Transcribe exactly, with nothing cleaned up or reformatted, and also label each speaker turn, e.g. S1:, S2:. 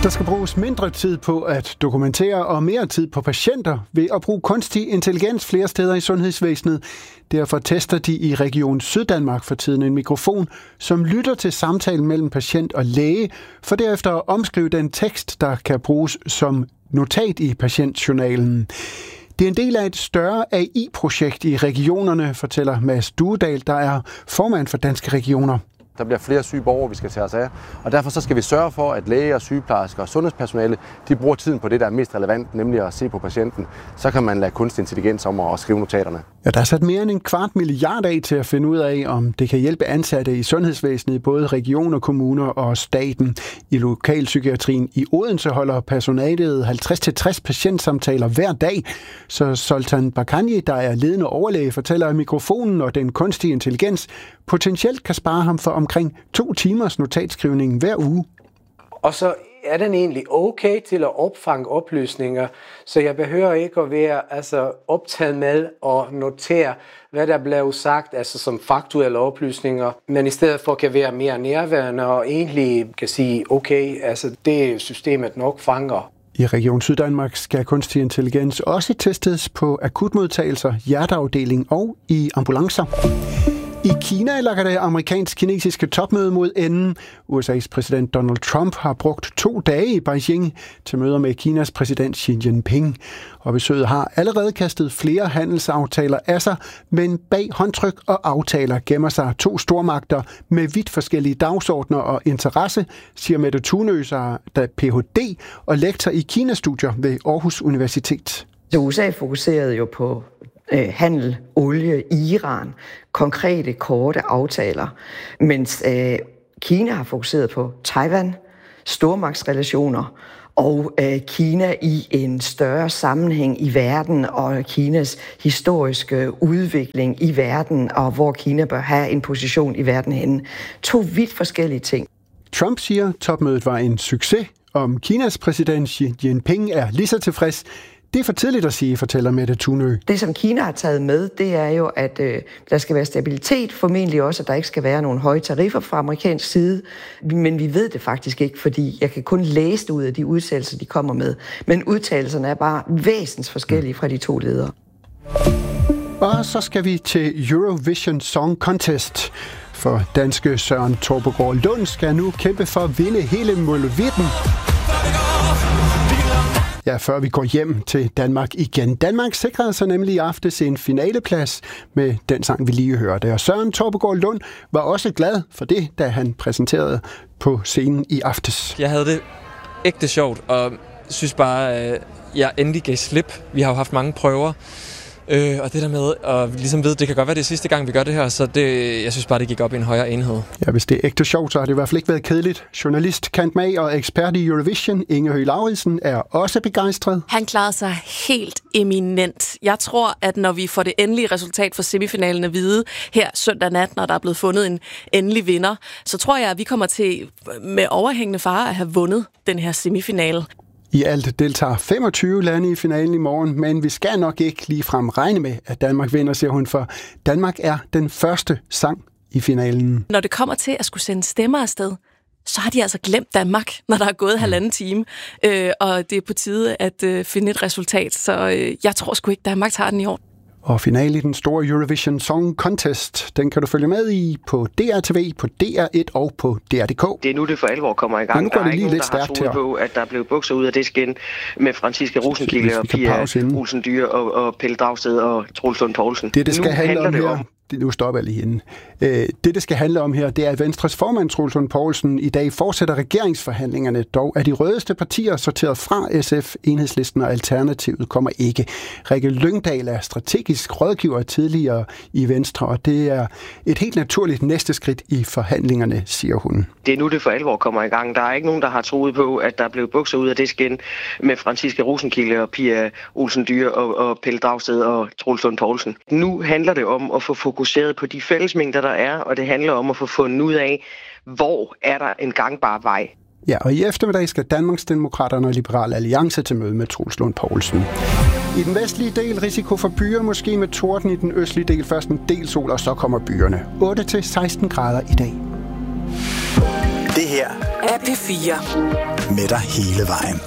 S1: Der skal bruges mindre tid på at dokumentere og mere tid på patienter ved at bruge kunstig intelligens flere steder i sundhedsvæsenet. Derfor tester de i Region Syddanmark for tiden en mikrofon, som lytter til samtalen mellem patient og læge, for derefter at omskrive den tekst, der kan bruges som notat i patientjournalen. Det er en del af et større A I-projekt i regionerne, fortæller Mads Duedal, der er formand for Danske Regioner.
S2: Der bliver flere syge borgere, vi skal tage os af, og derfor så skal vi sørge for, at læger, sygeplejersker og sundhedspersonale, de bruger tiden på det, der er mest relevant, nemlig at se på patienten. Så kan man lade kunstig intelligens om at skrive notaterne.
S1: Ja, der er sat mere end en kvart milliard af til at finde ud af, om det kan hjælpe ansatte i sundhedsvæsenet i både regioner, kommuner og staten. I lokalpsykiatrien i Odense holder personalet halvtreds til tres patientsamtaler hver dag. Så Sultan Bakanji, der er ledende overlæge, fortæller, at mikrofonen og den kunstige intelligens potentielt kan spare ham for omkring to timers notatskrivning hver uge.
S3: Og så er den egentlig okay til at opfange oplysninger, så jeg behøver ikke at være altså, optaget med og notere, hvad der blev sagt, altså som faktuelle oplysninger, men i stedet for kan være mere nærværende og egentlig kan sige, okay, altså det systemet nok fanger.
S1: I Region Syddanmark skal kunstig intelligens også testes på akutmodtagelser, hjerteafdeling og i ambulancer. I Kina lakker det amerikansk-kinesiske topmøde mod enden. U S A's præsident Donald Trump har brugt to dage i Beijing til møder med Kinas præsident Xi Jinping. Og besøget har allerede kastet flere handelsaftaler af sig, men bag håndtryk og aftaler gemmer sig to stormagter med vidt forskellige dagsordner og interesse, siger Mette Tunø, der er P H D og lektor i Kina-studier ved Aarhus Universitet.
S4: Så U S A fokuserede jo på øh, handel, olie, Iran, konkrete, korte aftaler, mens øh, Kina har fokuseret på Taiwan, stormagtsrelationer og øh, Kina i en større sammenhæng i verden og Kinas historiske udvikling i verden og hvor Kina bør have en position i verden henne. To vidt forskellige ting.
S1: Trump siger, at topmødet var en succes. Om Kinas præsident Xi Jinping er lige så tilfreds. Det er for tidligt at sige, fortæller Mette Tunø.
S4: Det, som Kina har taget med, det er jo, at øh, der skal være stabilitet, formentlig også, at der ikke skal være nogen høje tariffer fra amerikansk side. Men vi ved det faktisk ikke, fordi jeg kan kun læse det ud af de udtalelser, de kommer med. Men udtalelserne er bare væsentligt forskellige fra de to ledere.
S1: Og så skal vi til Eurovision Song Contest. For danske Søren Torpegaard Lund skal nu kæmpe for at vinde hele molevitten. Ja, før vi går hjem til Danmark igen. Danmark sikrede sig nemlig i aftes en finaleplads med den sang, vi lige hørte. Og Søren Torpegaard Lund var også glad for det, da han præsenterede på scenen i aftes.
S5: Jeg havde det ægte sjovt, og synes bare, at jeg endelig gav slip. Vi har jo haft mange prøver, øh, og det der med at ligesom vide, det kan godt være det sidste gang, vi gør det her, så det, jeg synes bare, det gik op i en højere enhed.
S1: Ja, hvis det er ægte sjovt, så har det i hvert fald ikke været kedeligt. Journalist Kant Mag og ekspert i Eurovision, Inge Høgh Lauridsen, er også begejstret.
S6: Han klarede sig helt eminent. Jeg tror, at når vi får det endelige resultat for semifinalen at vide her søndag nat, når der er blevet fundet en endelig vinder, så tror jeg, at vi kommer til med overhængende fare at have vundet den her semifinale.
S1: I alt deltager femogtyve lande i finalen i morgen, men vi skal nok ikke ligefrem regne med, at Danmark vinder, siger hun, for Danmark er den første sang i finalen.
S6: Når det kommer til at skulle sende stemmer afsted, så har de altså glemt Danmark, når der er gået halvanden time, øh, og det er på tide at øh, finde et resultat. Så øh, jeg tror sgu ikke, Danmark tager den i år.
S1: Og finale i den store Eurovision Song Contest, den kan du følge med i på D R T V, på D R et og på D R punktum D K.
S7: Det er nu, det for alvor kommer i gang.
S1: Men nu går
S7: der
S1: det
S7: er
S1: lige
S7: ikke
S1: lidt
S7: nogen, der
S1: stærkt
S7: har troet på, at der blev bukser ud af det skin med Franciska Rosenkilde og Pia Olsen Dyr og, og Pelle Dragsted og Troels Lund Poulsen.
S1: Det, det skal
S7: nu
S1: handle om
S7: det
S1: her.
S7: om
S1: Nu stopper jeg lige inden. Det, det skal handle om her, det er, at Venstres formand, Troels Lund Poulsen, i dag fortsætter regeringsforhandlingerne. Dog er de rødeste partier sorteret fra S F, Enhedslisten og Alternativet kommer ikke. Rikke Lyngdal er strategisk rådgiver tidligere i Venstre, og det er et helt naturligt næste skridt i forhandlingerne, siger hun.
S7: Det er nu, det for alvor kommer i gang. Der er ikke nogen, der har troet på, at der blev bukser ud af det skin med Franciska Rosenkilde og Pia Olsen Dyr og, og Pelle Dragsted og Troels Lund Poulsen. Nu handler det om at få fokuseret på de fællesmængder, der er, og det handler om at få fundet ud af, hvor er der en gangbar vej.
S1: Ja, og i eftermiddag skal Danmarksdemokraterne og Liberal Alliance til møde med Troels Lund Poulsen. I den vestlige del risiko for byer, måske med torden. I den østlige del først en del sol, og så kommer byerne. otte til seksten grader i dag.
S8: Det her af P fire.
S9: Med dig hele vejen.